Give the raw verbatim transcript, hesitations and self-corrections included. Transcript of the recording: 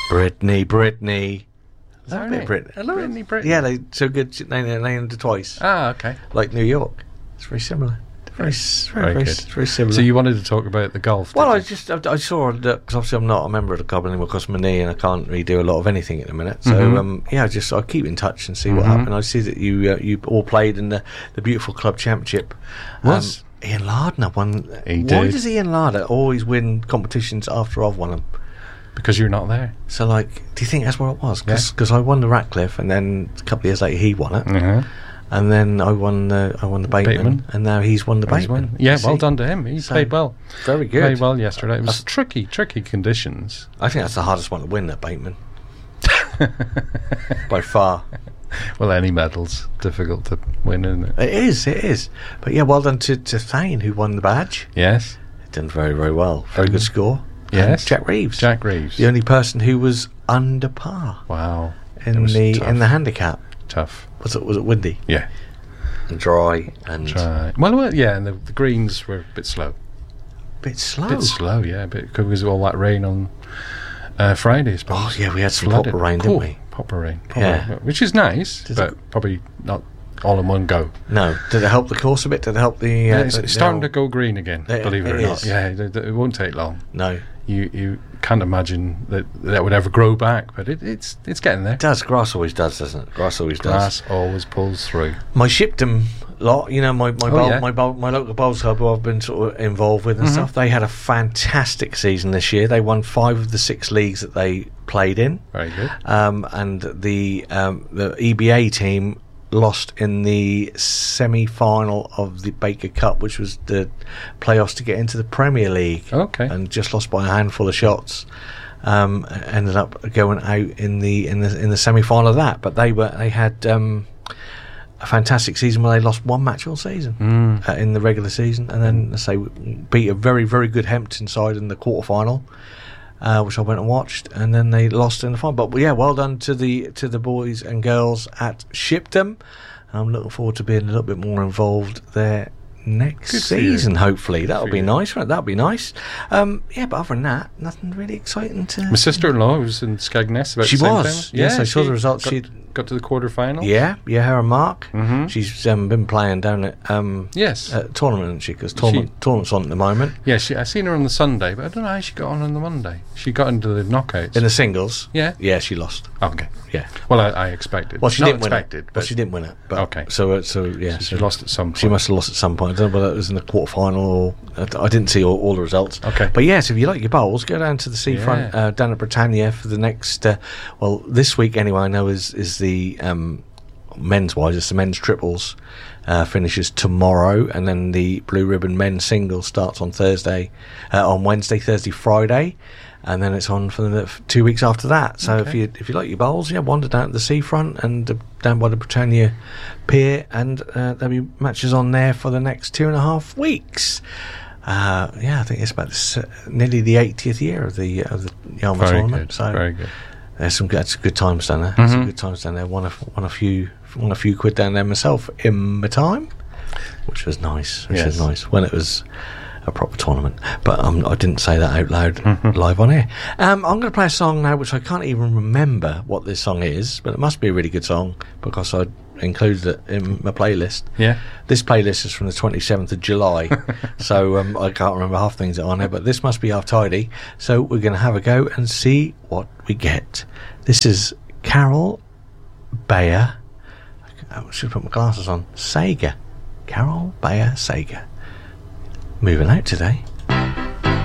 Britney, Britney. Is that a her bit name? Brit- Britney, Britney. Yeah, they so good. They they named it twice. Ah, okay. Like New York. It's very similar. Very, s- very, Very very, good. s- very similar. So you wanted to talk about the golf? Well, I did you? just I, I saw that because obviously I'm not a member of the club anymore because of my knee and I can't really do a lot of anything at the minute. So Mhm. um, yeah, I just I keep in touch and see what Mhm. happened. I see that you uh, you all played in the, the beautiful club championship. Was. um, Ian Lardner won? He Why did. does Ian Lardner always win competitions after I've won them? Because you're not there. So like, do you think that's what it was? Yeah. Because I won the Ratcliffe and then a couple of years later he won it. Uh-huh. And then I won the I won the Bateman, Bateman. and now he's won the He's Bateman. won. Yeah, You well see? done to him. He So, played well. Very good. Played well yesterday. It was That's- tricky, tricky conditions. I think that's the hardest one to win, that Bateman. By far. Well, any medal's difficult to win, isn't it? It is, it is. But yeah, well done to, to Thane, who won the badge. Yes. Done very, very well. Very good score. Yes. And Jack Reeves. Jack Reeves. The only person who was under par Wow. It in was the tough. in the handicap. Tough. Was it was it windy Yeah. and dry and Try. Well, well, yeah, and the, the greens were a bit slow. a bit slow? bit slow, yeah, a bit because all that rain on uh, Friday, I suppose. Oh yeah, we had some Flooded. proper rain, Cool. didn't we? Proper rain. Proper Yeah. rain, which is nice, Does but it- probably not all in one go. No. Did it help the course a bit? Did it help the? Yeah, Uh, it's the- it's the starting to old- go green again, It- believe it, it or not. is. Yeah, it, it won't take long. No. You you can't imagine that that would ever grow back, but it, it's it's getting there. It does. Grass always does, doesn't it? Grass always does. Grass always pulls through. My Shipton lot, you know, my my Oh, bowl, yeah. my bowl, my local bowls club who I've been sort of involved with and Mhm. stuff. They had a fantastic season this year. They won five of the six leagues that they played in, Very good. um, and the um, the E B A team lost in the semi-final of the Baker Cup, which was the playoffs to get into the Premier League, Okay. and just lost by a handful of shots. Um, ended up going out in the in the in the semi-final of that, but they were they had. Um, a fantastic season where they lost one match all season Mm. uh, in the regular season, and then let's say beat a very very good Hempton side in the quarter final, uh, which I went and watched, and then they lost in the final. But yeah, well done to the to the boys and girls at Shipton. I'm looking forward to being a little bit more involved there next Good for you. season. Hopefully that'll for be you. nice. Right? That'll be nice. Um, yeah, but other than that, nothing really exciting to. My sister-in-law was in Skegness about She the same was. time. Yes, I saw she the results. Got, She'd- got to the quarter-final. Yeah, yeah, her and Mark. Mhm. She's um, been playing down at um, Yes. uh, tournament, hasn't she? Because tournament, tournament's on at the moment. Yeah, she, I seen her on the Sunday, but I don't know how she got on on the Monday. She got into the knockouts. In the singles, yeah. yeah, she lost. Okay. Yeah. Well, I, I expected. Well, she Not didn't win expected, it. but Well, she didn't win it. But Okay. So, uh, so yeah, she, so she lost at some point. She must have lost at some point. I don't know whether it was in the quarter final or I I didn't see all, all the results. Okay. But yes, if you like your bowls, go down to the seafront Yeah. uh, down at Britannia for the next. Uh, well, this week anyway, I know is is the um, men's wise. It's the men's triples uh, finishes tomorrow, and then the blue ribbon men's singles starts on Thursday, uh, on Wednesday, Thursday, Friday. And then it's on for the f- two weeks after that. So if Okay. you if you like your bowls, yeah, wander down to the seafront and uh, down by the Britannia Pier, and uh, there'll be matches on there for the next two and a half weeks. Uh, yeah, I think it's about this, uh, nearly the eightieth year of the uh, of the Yarmouth Very tournament. good. So Very good. there's some good, that's good times down there. Some Mhm. good times down there. Won a won a few won a few quid down there myself in my time, which was nice. Which was Yes. nice when it was a proper tournament. But um, I didn't say that out loud Mhm. live on air. Um, I'm going to play a song now, which I can't even remember what this song is, but it must be a really good song because I included it in my playlist. Yeah. This playlist is from the twenty-seventh of July, so um, I can't remember half the things that are on there, but this must be half tidy. So we're going to have a go and see what we get. This is Carol Bayer. I should put my glasses on. Sager. Carol Bayer Sager. Moving out today.